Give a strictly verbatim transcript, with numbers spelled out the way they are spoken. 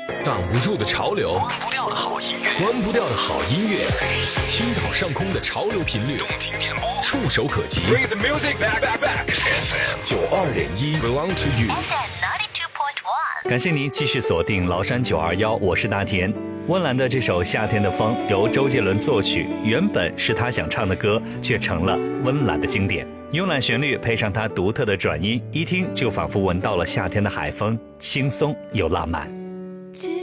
挡不住的潮流，关不掉的好音乐，关不掉的好音乐。青岛上空的潮流频率，动听点播，触手可及。Bring the music back, back, back. F M 九二点一 belong to you. F M ninety-two point one。 感谢您继续锁定崂山九二幺，我是大田。温岚的这首《夏天的风》由周杰伦作曲，原本是他想唱的歌，却成了温岚的经典。慵懒旋律配上他独特的转音，一听就仿佛闻到了夏天的海风，轻松又浪漫。